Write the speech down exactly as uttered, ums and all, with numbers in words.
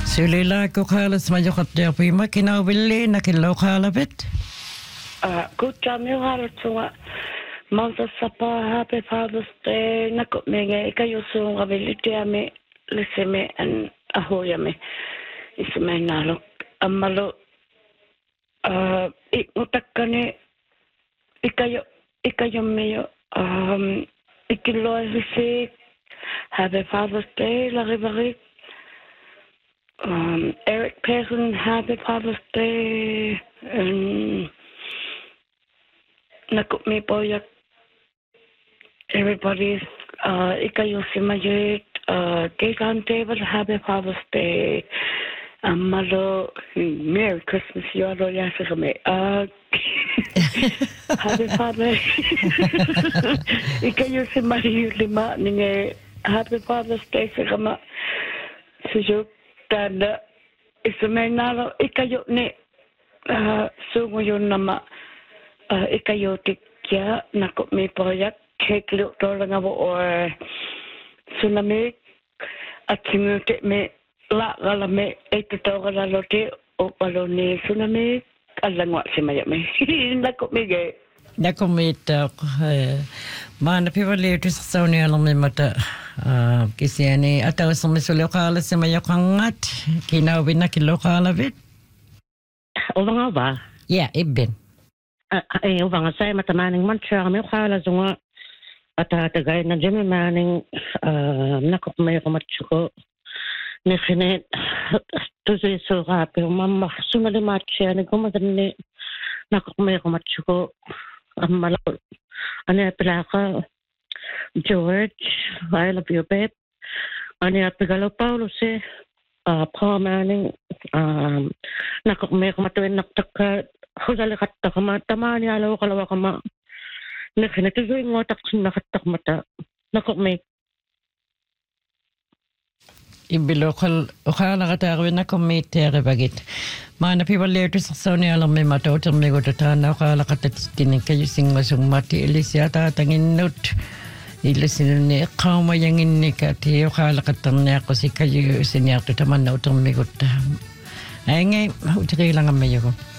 Sulila ko kalas majukat dia pima kinawili na kilo kalabit. Ah, good job you halat sunga. Mauta sapa happy Father's Day na ko mege ikayo sunga biliti ame liseme an ahoya me. Isme nalo amalo ah ikutakane ikayo ikayo meyo um ikilo hisi happy Father's Day la rivari. Um, Eric Pearson, happy Father's Day, and nakut me boyak. Everybody's uh, ikayo si Majid, uh, Gagan David, happy Father's Day. Um, malo, Merry Christmas, yaro yasa kami. Uh, happy Father's ikayo si Mario Lima, ninge happy Father's Day sa kama. Sujuk. Tada ismenalo ikayo ni uh, sungo yun nama uh, ikayo tikya nako may proyek keklo to lang abo or tsunami at simuti me la gala me ito to gala lote o palo ni tsunami alangwa si maya me nako me ge nako me ta mana pivali tu sauni alam me mata Uh, kisiani ataw sa misulokala sa mayokangat kinawin na kilokalabit. O nga ba? Yeah, ibin. Ay, o nga say matamaning mantra kami kala zunga at tagay na jemi maning nakop may kumatsuko ni khinet tuzi suga pero mama sunali matcha ni kumadani nakop may kumatsuko amalo ano plaka George, I love you, babe. Ani at pagalo Paulo si uh, Paul Manning um, nakak may kumatuin naktaka husali katta kama tamani alaw kalawa kama nakinatuloy mo taksin nakatak mata nakak may ibilokal ukala katawin na komitere bagit mana pibali tu sauni alam me mata utam me gotana ukala katatin kayo singmasung mati elisia ta tangin note ilisin ni kauma yang ini kati ukala katanya ko si kayo sinyarto taman na utam me gotama ay ngay utri lang ang mayo ko